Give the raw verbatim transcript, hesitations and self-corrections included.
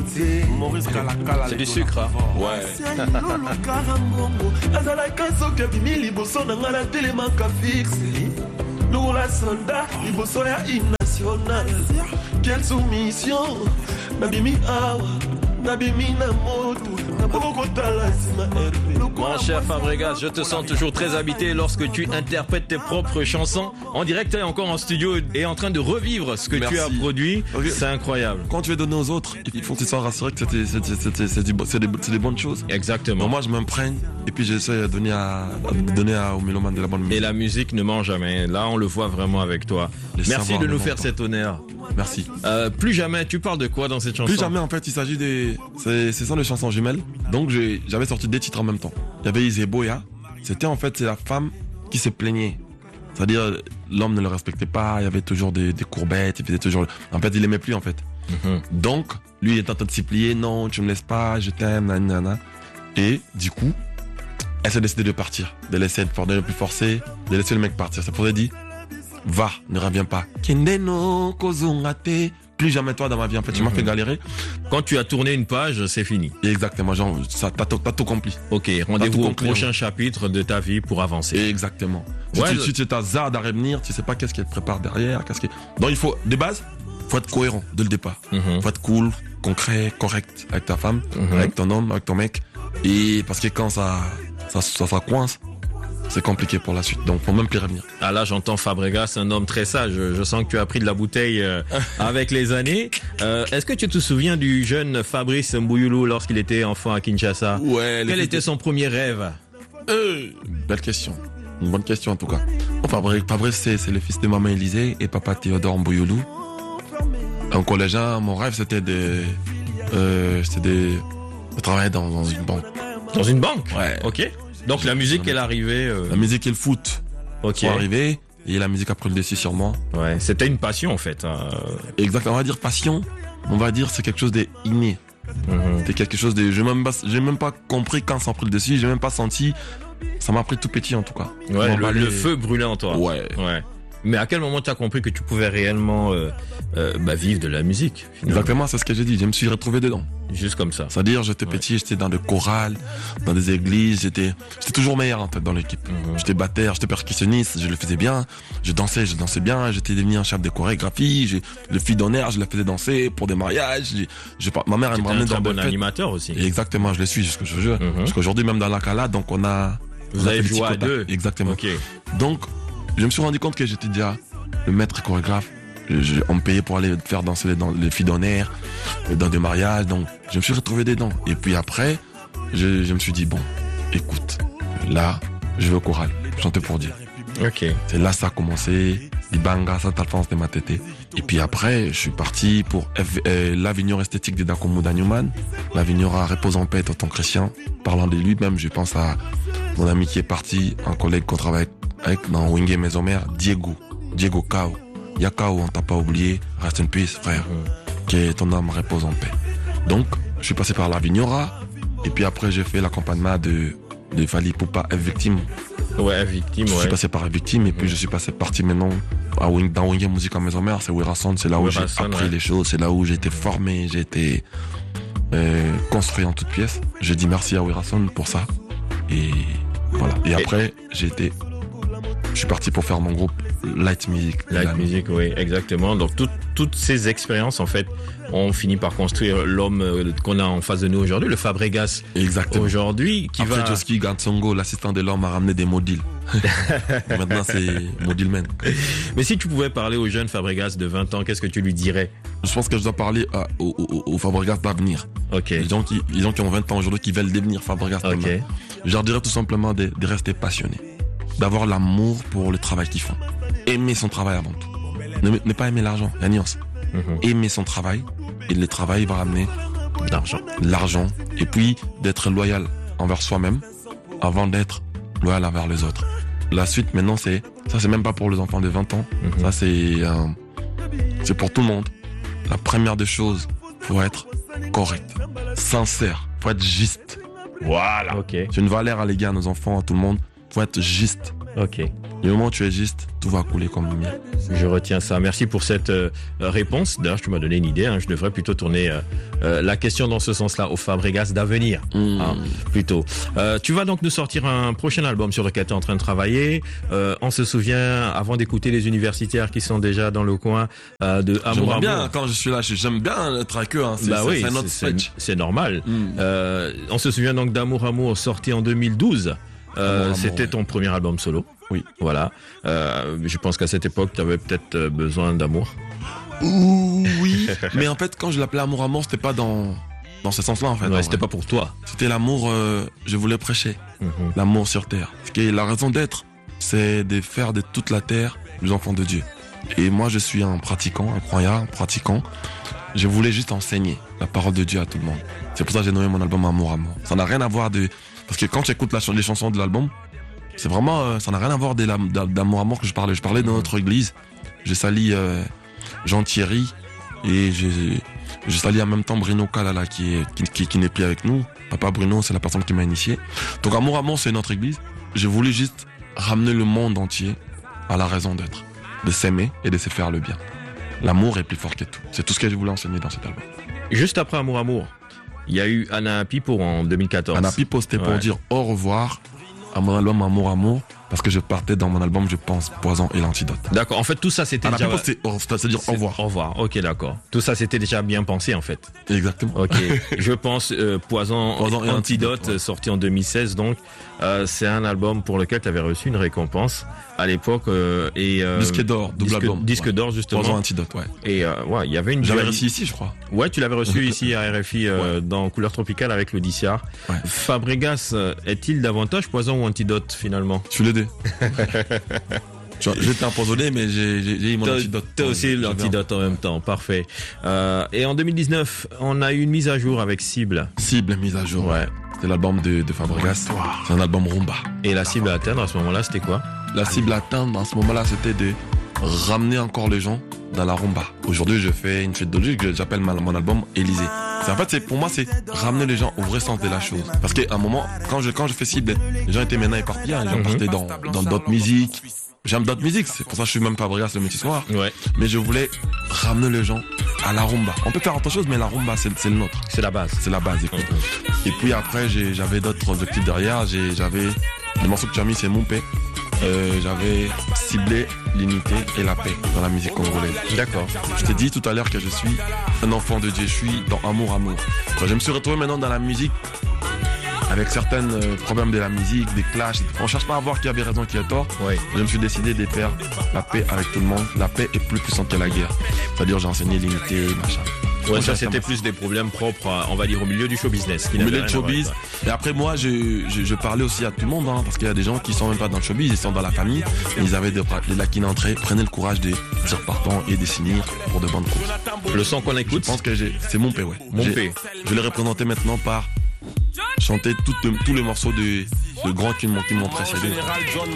C'est du sucre, hein? Ouais. Quelle soumission, Nabimi Awa, Nabimi Namoto. Mon cher Fabregas, je te sens toujours très habité lorsque tu interprètes tes propres chansons. En direct, tu es encore en studio et en train de revivre ce que Merci. tu as produit. Okay. C'est incroyable. Quand tu veux donner aux autres, il faut que tu sois rassuré que c'était, c'était, c'était, c'est, du, c'est, des, c'est des bonnes choses. Exactement. Donc moi, je m'imprègne et puis j'essaie de donner, à, de donner à, aux mélomanes de la bonne musique. Et la musique ne ment jamais. Là, on le voit vraiment avec toi. Les Merci savoirs de nous ne faire mentent cet honneur. Merci. Euh, plus jamais, tu parles de quoi dans cette chanson? Plus jamais, en fait, il s'agit des. C'est, c'est ça les chansons jumelles. Donc j'ai, j'avais sorti des titres en même temps. Il y avait Iseboya. C'était en fait, c'est la femme qui se plaignait. C'est-à-dire, l'homme ne le respectait pas, il y avait toujours des, des courbettes, il faisait toujours. En fait, il aimait plus, en fait. Mm-hmm. Donc, lui, il était en train de s'y plier. Non, tu me laisses pas, je t'aime, nanana. Et du coup, elle s'est décidée de partir, de laisser, de ne plus forcer, de laisser le mec partir. C'est pour ça qu'elle dit, va, ne reviens pas. Kendeno kozungate. Plus jamais toi dans ma vie, en fait, tu mm-hmm. m'as fait galérer. Quand tu as tourné une page, c'est fini. Exactement, genre, ça, t'as, t'as tout compris. Ok, rendez-vous au compris, prochain hein. chapitre de ta vie pour avancer. Exactement. Si Ouais, tu, le... si tu t'as zard à revenir, tu sais pas qu'est-ce qu'elle prépare derrière, qu'est-ce qui... Donc il faut, de base, faut être cohérent dès le départ. Mm-hmm. Faut être cool, concret, correct avec ta femme, Mm-hmm. avec ton homme, avec ton mec. Et parce que quand ça, ça, ça, ça coince, c'est compliqué pour la suite. Donc faut même plus revenir. Ah là, j'entends Fabregas, un homme très sage. Je sens que tu as pris de la bouteille euh, avec les années. Euh, est-ce que tu te souviens du jeune Fabrice Mbouyulu lorsqu'il était enfant à Kinshasa? Ouais. Quel était son premier rêve? euh, Belle question. Une bonne question en tout cas. Bon, Fabrice, Fabrice c'est, c'est le fils de maman Élisée et papa Théodore Mbouyulu. Un collégien, mon rêve c'était de, euh, c'était de, de travailler dans, dans une banque. Dans une banque? Ouais. Ok. Donc la musique est arrivée. Euh... La musique et le foot Ok. sont arrivés et la musique a pris le dessus sur moi. Ouais. C'était une passion en fait. Hein. Exactement. On va dire passion. On va dire c'est quelque chose d'inné. Mm-hmm. C'est quelque chose de. J'ai même pas, j'ai même pas compris quand ça a pris le dessus. J'ai même pas senti. Ça m'a pris tout petit en tout cas. Ouais. Le, aller... le feu brûlait en toi. Ouais. Ouais. Mais à quel moment tu as compris que tu pouvais réellement euh, euh, bah, vivre de la musique finalement. Exactement, c'est ce que j'ai dit. Je me suis retrouvé dedans. Juste comme ça. C'est-à-dire, j'étais ouais. petit, j'étais dans des chorales, dans des églises, j'étais, j'étais toujours meilleur en fait dans l'équipe. Mm-hmm. J'étais batteur, j'étais percussionniste, je le faisais bien. Je dansais, je dansais bien. J'étais devenu un chef de chorégraphie. J'ai, le fille d'honneur, je la faisais danser pour des mariages. J'ai, je, ma mère, elle me ramenait dans un très bon fêtes. Animateur aussi. Et exactement, je le suis jusqu'à je jure. Mm-hmm. Jusqu'aujourd'hui, même dans la Cala, donc on a. Vous on a avez joué à deux. Exactement. Okay. Donc, je me suis rendu compte que j'étais déjà le maître chorégraphe. Je, on me payait pour aller faire danser les, dans, les filles d'honneur, dans des mariages. Donc, je me suis retrouvé dedans. Et puis après, je, je me suis dit, bon, écoute, là, je vais au choral, chanter pour Dieu. Ok. C'est là que ça a commencé. Libanga, Sainte-Alphonse de Matete. Et puis après, je suis parti pour F, euh, l'Avignon esthétique de Dakomuda Newman. L'Avignon a repose en paix, tonton Christian. Parlant de lui, même, je pense à mon ami qui est parti, un collègue qu'on travaille avec dans Wingé Maison Mère, Diego. Diego Kao. Yakao, on t'a pas oublié. Rest in peace, frère. Mmh. Que ton âme repose en paix. Donc, je suis passé par la Vignora. Et puis après, j'ai fait l'accompagnement de, de Fali Poupa, F Victime. Ouais, F Victime, je ouais. Je suis passé par F Victime. Et puis, mmh. je suis passé parti maintenant à Wing, dans Wingé Musique en Maison Mère. C'est Wirason. C'est là où Wirason, j'ai appris ouais. les choses. C'est là où j'ai été formé. J'ai été euh, construit en toutes pièces. J'ai dit merci à Wirason pour ça. Et voilà. Et, et après, j'ai été. Je suis parti pour faire mon groupe Light Music. Light Music, oui, exactement. Donc tout, toutes ces expériences, en fait, ont fini par construire l'homme qu'on a en face de nous aujourd'hui, le Fabregas. Exactement. Aujourd'hui, qui Après, va. Joski Gansongo, l'assistant de l'homme, a ramené des modules. Maintenant, c'est module man. Mais si tu pouvais parler au jeune Fabregas de vingt ans, qu'est-ce que tu lui dirais? Je pense que je dois parler à, au, au, au Fabregas d'avenir. Ok. Les gens qui, les gens qui ont vingt ans aujourd'hui, qui veulent devenir Fabregas. Ok. Je leur dirais tout simplement de, de rester passionnés. D'avoir l'amour pour le travail qu'ils font. Aimer son travail avant tout. Ne, ne pas aimer l'argent, la nuance. Mm-hmm. Aimer son travail, et le travail va ramener l'argent. L'argent. Et puis, d'être loyal envers soi-même, avant d'être loyal envers les autres. La suite, maintenant, c'est, ça c'est même pas pour les enfants de vingt ans. Mm-hmm. Ça c'est, euh, c'est pour tout le monde. La première des choses, faut être correct, sincère, faut être juste. Voilà. Ok. C'est une valeur à léguer à nos enfants, à tout le monde. Faut être juste. Ok. Du moment où tu es juste, tout va couler comme le mien. Je retiens ça. Merci pour cette euh, réponse. D'ailleurs, tu m'as donné une idée. Hein. Je devrais plutôt tourner euh, euh, la question dans ce sens-là, au Fabregas d'avenir. Mmh. Hein, plutôt. Euh, tu vas donc nous sortir un prochain album sur lequel tu es en train de travailler. Euh, on se souvient, avant d'écouter les universitaires qui sont déjà dans le coin euh, de Amour J'aime Amour. bien, quand je suis là, j'aime bien être avec eux. Hein. C'est, Bah c'est, oui, c'est notre c'est, switch. c'est normal. Mmh. Euh, on se souvient donc d'Amour Amour, sorti en deux mille douze. Euh, Amour, c'était ouais. ton premier album solo. Oui. Voilà. Euh, je pense qu'à cette époque, tu avais peut-être euh, besoin d'amour. Ouh, oui. Mais en fait, quand je l'appelais Amour Amour, c'était pas dans, dans ce sens-là, en fait. Ouais, en c'était vrai. pas pour toi. C'était l'amour, euh, je voulais prêcher. Mhm. L'amour sur terre. Parce que la raison d'être, c'est de faire de toute la terre les enfants de Dieu. Et moi, je suis un pratiquant, un croyant, un pratiquant. Je voulais juste enseigner la parole de Dieu à tout le monde. C'est pour ça que j'ai nommé mon album Amour Amour. Ça n'a rien à voir de... Parce que quand tu écoutes la, les chansons de l'album, c'est vraiment... euh, ça n'a rien à voir de la- d'amour amour que je parlais. Je parlais de notre église. Je salis euh, Jean Thierry et je, je salis en même temps Bruno Kalala qui, est, qui, qui, qui n'est plus avec nous. Papa Bruno, c'est la personne qui m'a initié. Donc Amour Amour, c'est notre église. Je voulais juste ramener le monde entier à la raison d'être, de s'aimer et de se faire le bien. L'amour est plus fort que tout. C'est tout ce que je voulais enseigner dans cet album. Juste après Amour Amour, il y a eu Anna Pipo en deux mille quatorze. Anna Pipo, c'était pour Ouais. dire au revoir à mon album Amour Amour, parce que je partais dans mon album, je pense, Poison et l'antidote. D'accord. En fait, tout ça, c'était Anna déjà... Pipo, c'est au- c'est-à-dire au revoir. Au revoir. Ok, d'accord. Tout ça, c'était déjà bien pensé, en fait. Exactement. Ok. Je pense euh, Poison, Poison et Antidote, Antidote, ouais. sorti en deux mille seize, donc euh, c'est un album pour lequel tu avais reçu une récompense à l'époque euh, et euh, Disque d'or, double disque, album. disque Ouais. d'or justement. Poison Antidote, ouais. Et euh, ouais, il y avait une J'avais duali- réussi ici, je crois. Ouais, tu l'avais reçu ici à R F I euh, dans Couleur Tropicale avec l'Odyssia. Ouais. Fabregas euh, est-il davantage Poison ou Antidote finalement? Je suis les deux. Tu vois, j'étais empoisonné, mais j'ai, j'ai, j'ai eu mon T'as antidote. t'as aussi J'avais un- l'antidote en même temps, parfait. Euh, et en deux mille dix-neuf, on a eu une mise à jour avec Cible. Cible mise à jour. Ouais. C'est l'album de, de Fabregas. C'est un album rumba. Et la cible à atteindre à ce moment-là, c'était quoi? La cible à atteindre, à ce moment-là, c'était de ramener encore les gens dans la rumba. Aujourd'hui, je fais une suite de logique que j'appelle ma- mon album Élysée. C'est, en fait, c'est, pour moi, c'est ramener les gens au vrai sens de la chose. Parce qu'à un moment, quand je, quand je fais cible, les gens étaient maintenant éparpillés, hein, les gens Mhm. partaient dans, dans d'autres musiques. J'aime d'autres musiques, c'est pour ça que je suis même Fabregas le petit soir. Ouais, Mais je voulais ramener les gens à la rumba. On peut faire autre chose, mais la rumba, c'est, c'est le nôtre. c'est la base. C'est la base, écoute. Et puis après, j'ai, j'avais d'autres objectifs derrière. J'ai, j'avais le morceau que tu as mis, c'est Mon Paix. Euh, j'avais ciblé l'unité et la paix dans la musique congolaise. D'accord. Je t'ai dit tout à l'heure que je suis un enfant de Dieu. Je suis dans Amour, Amour. Enfin, je me suis retrouvé maintenant dans la musique avec certains euh, problèmes de la musique, des clashs. On cherche pas à voir qui avait raison, qui a tort. Ouais. Je me suis décidé de faire la paix avec tout le monde. La paix est plus puissante que la guerre. C'est-à-dire, j'ai enseigné l'unité, machin. Ouais, ça Ouais, c'était plus des problèmes propres, à, on va dire, au milieu du show business. Qui Au milieu n'avaient de rien à voir avec showbiz. ça. Et après, moi, je, je, je parlais aussi à tout le monde, hein, parce qu'il y a des gens qui sont même pas dans le showbiz, ils sont dans la famille. Et ils avaient des, des lacunes entrées. Prenez le courage de dire partant et de signer pour de bonnes causes. Le son qu'on Je écoute, pense que j'ai, c'est mon P, ouais. Mon J'ai- P. Je l'ai représenté maintenant par chanter tout- tous les morceaux de, de grands qui m'ont, qui m'ont précédé.